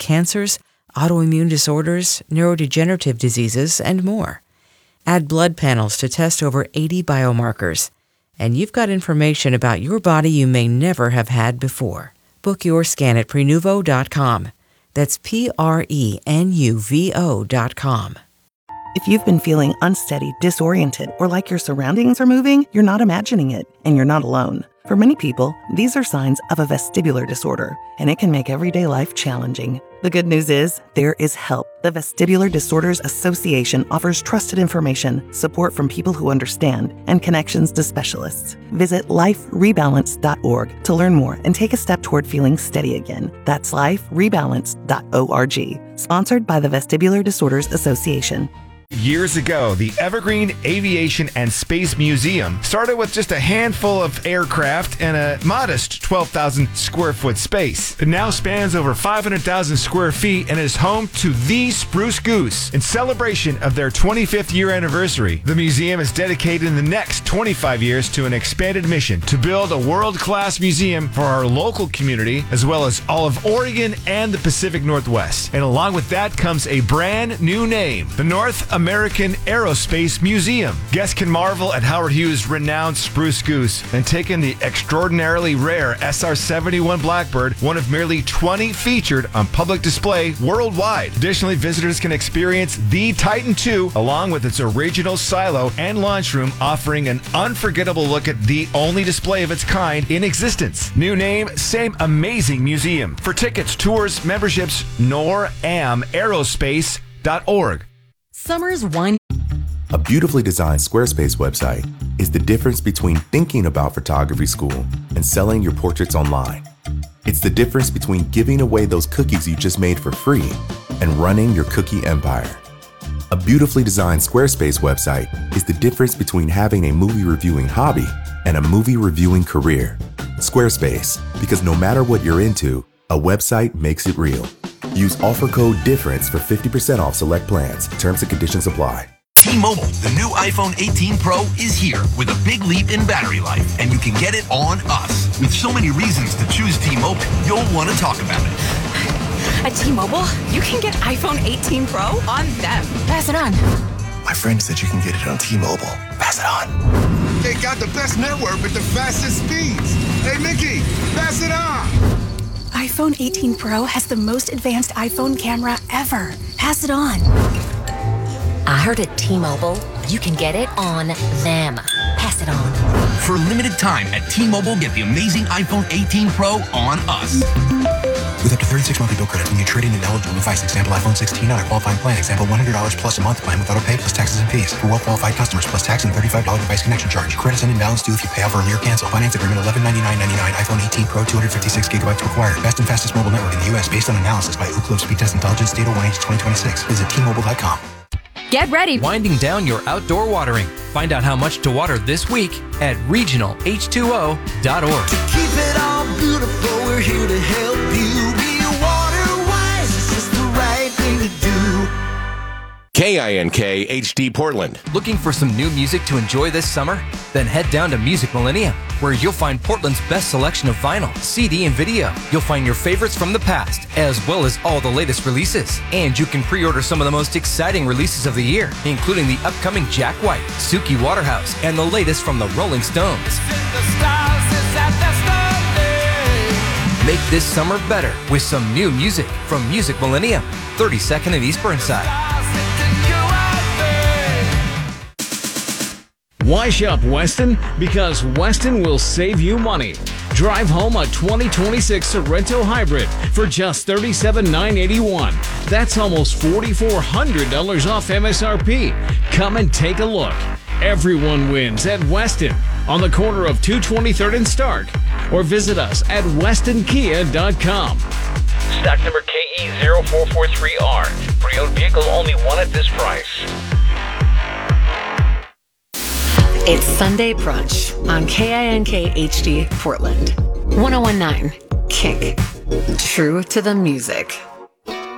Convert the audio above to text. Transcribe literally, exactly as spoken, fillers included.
cancers, autoimmune disorders, neurodegenerative diseases, and more. Add blood panels to test over eighty biomarkers. And you've got information about your body you may never have had before. Book your scan at prenuvo dot com. That's P R E N U V O dot com. If you've been feeling unsteady, disoriented, or like your surroundings are moving, you're not imagining it, and you're not alone. For many people, these are signs of a vestibular disorder, and it can make everyday life challenging. The good news is, there is help. The Vestibular Disorders Association offers trusted information, support from people who understand, and connections to specialists. Visit life rebalance dot org to learn more and take a step toward feeling steady again. That's life rebalance dot org. Sponsored by the Vestibular Disorders Association. Years ago, the Evergreen Aviation and Space Museum started with just a handful of aircraft and a modest twelve thousand square foot space. It now spans over five hundred thousand square feet and is home to the Spruce Goose. In celebration of their twenty-fifth year anniversary, the museum is dedicated in the next twenty-five years to an expanded mission to build a world-class museum for our local community, as well as all of Oregon and the Pacific Northwest. And along with that comes a brand new name, the North American Aerospace Museum. Guests can marvel at Howard Hughes' renowned Spruce Goose and take in the extraordinarily rare S R seventy-one Blackbird, one of merely twenty featured on public display worldwide. Additionally, visitors can experience the Titan two along with its original silo and launch room, offering an unforgettable look at the only display of its kind in existence. New name, same amazing museum. For tickets, tours, memberships, nor am aerospace dot org. Summer's wine. A beautifully designed Squarespace website is the difference between thinking about photography school and selling your portraits online. It's the difference between giving away those cookies you just made for free and running your cookie empire. A beautifully designed Squarespace website is the difference between having a movie reviewing hobby and a movie reviewing career. Squarespace, because no matter what you're into, a website makes it real. Use offer code DIFFERENCE for fifty percent off select plans. Terms and conditions apply. T-Mobile, the new iPhone eighteen Pro is here with a big leap in battery life, and you can get it on us. With so many reasons to choose T-Mobile, you'll want to talk about it. At T-Mobile, you can get iPhone eighteen Pro on them. Pass it on. My friend said you can get it on T-Mobile. Pass it on. They got the best network with the fastest speeds. Hey, Mickey, pass it on. iPhone eighteen Pro has the most advanced iPhone camera ever. Pass it on. I heard at T-Mobile, you can get it on them. Pass it on. For a limited time at T-Mobile, get the amazing iPhone eighteen Pro on us. With up to thirty-six monthly bill credits when you trade in an eligible device. Example, iPhone sixteen on a qualifying plan. Example, one hundred dollars plus a month plan with auto pay plus taxes and fees. For well-qualified customers, plus tax and thirty-five dollars device connection charge. Credits and invalid due if you pay off early or cancel. Finance agreement eleven ninety-nine ninety-nine. iPhone eighteen Pro, two hundred fifty-six gigabytes required. Best and fastest mobile network in the U S based on analysis by Ookla Speed Test Intelligence Data one H twenty twenty-six. Visit T Mobile dot com. Get ready. Winding down your outdoor watering. Find out how much to water this week at regional H two O dot org. To keep it all beautiful, we're here to help you. Be water wise, it's just the right thing to do. K I N K H D Portland. Looking for some new music to enjoy this summer? Then head down to Music Millennium, where you'll find Portland's best selection of vinyl, C D, and video. You'll find your favorites from the past, as well as all the latest releases. And you can pre-order some of the most exciting releases of the year, including the upcoming Jack White, Suki Waterhouse, and the latest from the Rolling Stones. Make this summer better with some new music from Music Millennium, thirty-second and East Burnside. Why shop Weston? Because Weston will save you money. Drive home a twenty twenty-six Sorrento Hybrid for just thirty-seven thousand nine hundred eighty-one dollars. That's almost four thousand four hundred dollars off M S R P. Come and take a look. Everyone wins at Weston on the corner of two twenty-third and Stark, or visit us at weston kia dot com. Stock number K E zero four four three R. Pre-owned vehicle, only one at this price. It's Sunday Brunch on K I N K H D Portland. ten nineteen Kink. True to the music.